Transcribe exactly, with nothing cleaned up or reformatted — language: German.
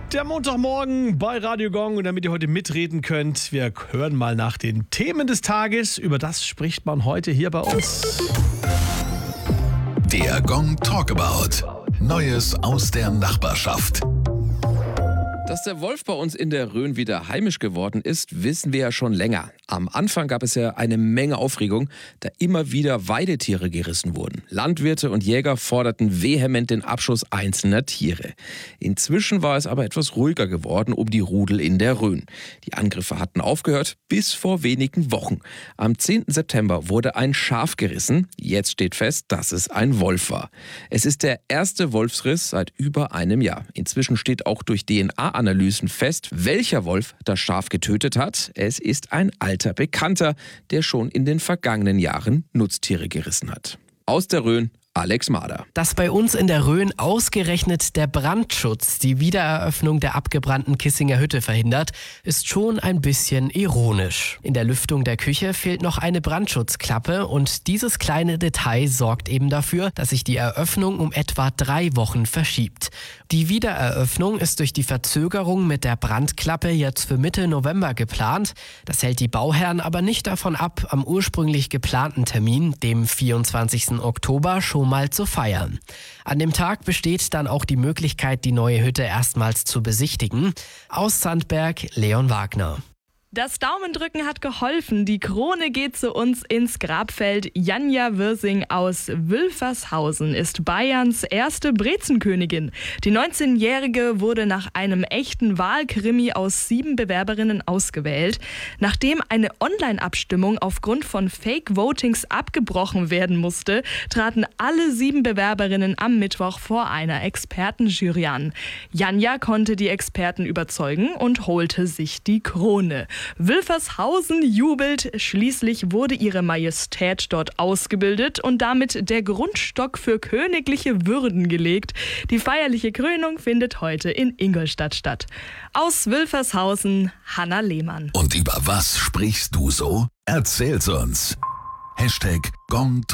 Der Montagmorgen bei Radio Gong, und damit ihr heute mitreden könnt, wir hören mal nach den Themen des Tages. Über das spricht man heute hier bei uns. Der Gong Talkabout. Neues aus der Nachbarschaft. Dass der Wolf bei uns in der Rhön wieder heimisch geworden ist, wissen wir ja schon länger. Am Anfang gab es ja eine Menge Aufregung, da immer wieder Weidetiere gerissen wurden. Landwirte und Jäger forderten vehement den Abschuss einzelner Tiere. Inzwischen war es aber etwas ruhiger geworden um die Rudel in der Rhön. Die Angriffe hatten aufgehört bis vor wenigen Wochen. Am zehnten September wurde ein Schaf gerissen. Jetzt steht fest, dass es ein Wolf war. Es ist der erste Wolfsriss seit über einem Jahr. Inzwischen steht auch durch D N A-Analysen fest, welcher Wolf das Schaf getötet hat. Es ist ein alter Bekannter, der schon in den vergangenen Jahren Nutztiere gerissen hat. Aus der Rhön, Alex Mader. Dass bei uns in der Rhön ausgerechnet der Brandschutz die Wiedereröffnung der abgebrannten Kissinger Hütte verhindert, ist schon ein bisschen ironisch. In der Lüftung der Küche fehlt noch eine Brandschutzklappe, und dieses kleine Detail sorgt eben dafür, dass sich die Eröffnung um etwa drei Wochen verschiebt. Die Wiedereröffnung ist durch die Verzögerung mit der Brandklappe jetzt für Mitte November geplant. Das hält die Bauherren aber nicht davon ab, am ursprünglich geplanten Termin, dem vierundzwanzigsten Oktober, schon mal zu feiern. An dem Tag besteht dann auch die Möglichkeit, die neue Hütte erstmals zu besichtigen. Aus Sandberg, Leon Wagner. Das Daumendrücken hat geholfen. Die Krone geht zu uns ins Grabfeld. Janja Wirsing aus Wülfershausen ist Bayerns erste Brezenkönigin. Die neunzehnjährige wurde nach einem echten Wahlkrimi aus sieben Bewerberinnen ausgewählt. Nachdem eine Online-Abstimmung aufgrund von Fake-Votings abgebrochen werden musste, traten alle sieben Bewerberinnen am Mittwoch vor einer Expertenjury an. Janja konnte die Experten überzeugen und holte sich die Krone. Wülfershausen jubelt, schließlich wurde ihre Majestät dort ausgebildet und damit der Grundstock für königliche Würden gelegt. Die feierliche Krönung findet heute in Ingolstadt statt. Aus Wülfershausen, Hanna Lehmann. Und über was sprichst du so? Erzähl's uns. Hashtag Gong